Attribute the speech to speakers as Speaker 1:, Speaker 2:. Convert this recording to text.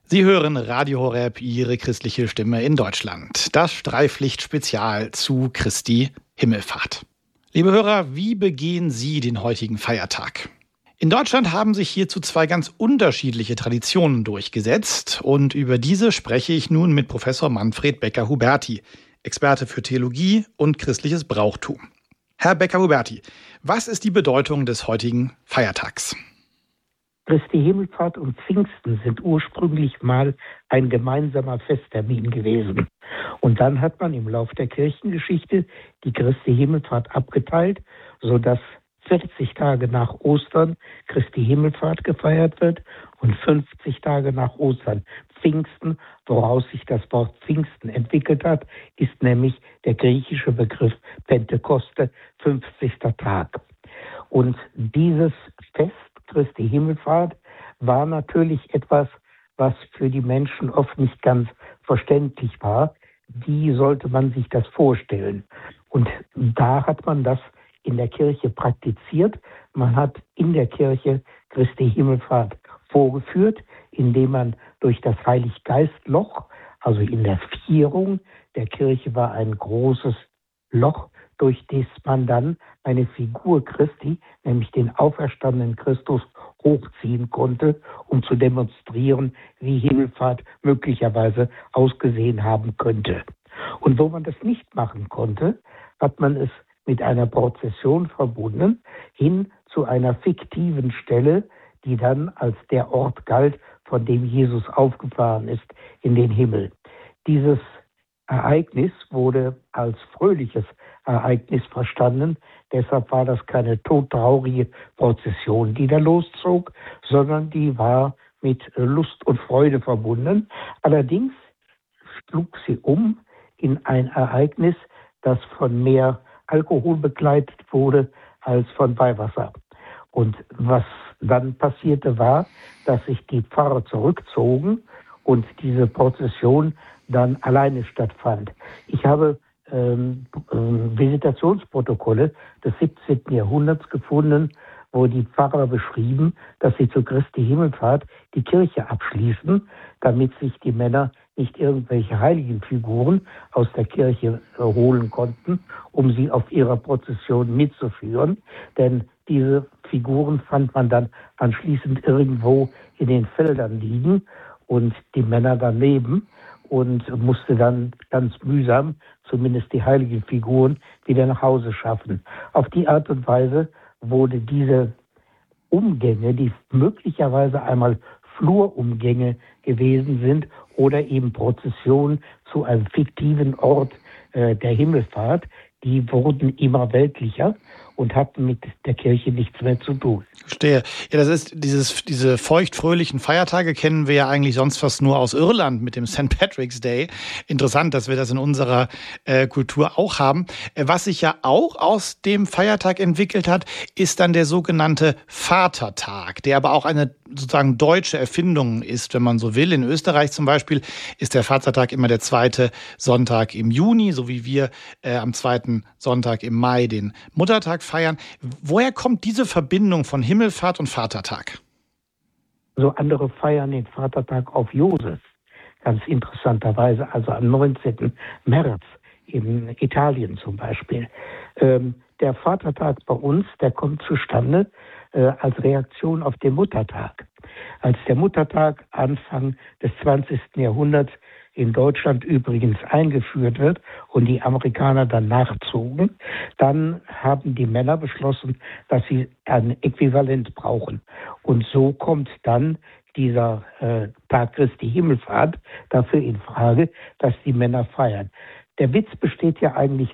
Speaker 1: Sie hören Radio Horeb, Ihre christliche Stimme in Deutschland. Das Streiflicht-Spezial zu Christi Himmelfahrt. Liebe Hörer, wie begehen Sie den heutigen Feiertag? In Deutschland haben sich hierzu zwei ganz unterschiedliche Traditionen durchgesetzt. Und über diese spreche ich nun mit Professor Manfred Becker-Huberti, Experte für Theologie und christliches Brauchtum. Herr Becker-Huberti, was ist die Bedeutung des heutigen Feiertags?
Speaker 2: Christi Himmelfahrt und Pfingsten sind ursprünglich mal ein gemeinsamer Festtermin gewesen. Und dann hat man im Lauf der Kirchengeschichte die Christi Himmelfahrt abgeteilt, sodass 40 Tage nach Ostern Christi Himmelfahrt gefeiert wird und 50 Tage nach Ostern Pfingsten. Woraus sich das Wort Pfingsten entwickelt hat, ist nämlich der griechische Begriff Pentekoste, 50. Tag. Und dieses Fest Christi Himmelfahrt war natürlich etwas, was für die Menschen oft nicht ganz verständlich war. Wie sollte man sich das vorstellen? Und da hat man das in der Kirche praktiziert. Man hat in der Kirche Christi Himmelfahrt vorgeführt, indem man durch das Heiliggeistloch, also in der Vierung der Kirche war ein großes Loch, durch das man dann eine Figur Christi, nämlich den auferstandenen Christus, hochziehen konnte, um zu demonstrieren, wie Himmelfahrt möglicherweise ausgesehen haben könnte. Und wo man das nicht machen konnte, hat man es mit einer Prozession verbunden, hin zu einer fiktiven Stelle, die dann als der Ort galt, von dem Jesus aufgefahren ist in den Himmel. Dieses Ereignis wurde als fröhliches Ereignis verstanden. Deshalb war das keine todtraurige Prozession, die da loszog, sondern die war mit Lust und Freude verbunden. Allerdings schlug sie um in ein Ereignis, das von mehr Alkohol begleitet wurde als von Weihwasser. Und was dann passierte war, dass sich die Pfarrer zurückzogen und diese Prozession dann alleine stattfand. Ich habe Visitationsprotokolle des 17. Jahrhunderts gefunden, wo die Pfarrer beschrieben, dass sie zu Christi Himmelfahrt die Kirche abschließen, damit sich die Männer nicht irgendwelche Heiligenfiguren aus der Kirche holen konnten, um sie auf ihrer Prozession mitzuführen. Denn diese Figuren fand man dann anschließend irgendwo in den Feldern liegen und die Männer daneben und musste dann ganz mühsam zumindest die heiligen Figuren wieder nach Hause schaffen. Auf die Art und Weise wurde diese Umgänge, die möglicherweise einmal Flurumgänge gewesen sind oder eben Prozessionen zu einem fiktiven Ort der Himmelfahrt, die wurden immer weltlicher und hatten mit der Kirche nichts mehr zu tun.
Speaker 1: Verstehe. Ja, das ist diese feuchtfröhlichen Feiertage kennen wir ja eigentlich sonst fast nur aus Irland mit dem St. Patrick's Day. Interessant, dass wir das in unserer Kultur auch haben. Was sich ja auch aus dem Feiertag entwickelt hat, ist dann der sogenannte Vatertag, der aber auch eine sozusagen deutsche Erfindung ist, wenn man so will. In Österreich zum Beispiel ist der Vatertag immer der zweite Sonntag im Juni, so wie wir am zweiten Sonntag im Mai den Muttertag feiern. Woher kommt diese Verbindung von Himmelfahrt und Vatertag?
Speaker 2: So andere feiern den Vatertag auf Josef, ganz interessanterweise, also am 19. März in Italien zum Beispiel. Der Vatertag bei uns, der kommt zustande als Reaktion auf den Muttertag. Als der Muttertag Anfang des 20. Jahrhunderts in Deutschland übrigens eingeführt wird und die Amerikaner dann nachzogen, dann haben die Männer beschlossen, dass sie ein Äquivalent brauchen. Und so kommt dann dieser Tag Christi Himmelfahrt dafür in Frage, dass die Männer feiern. Der Witz besteht ja eigentlich